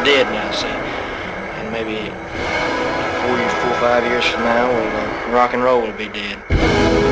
dead now, see. And maybe 4 or 5 years from now, rock and roll will be dead.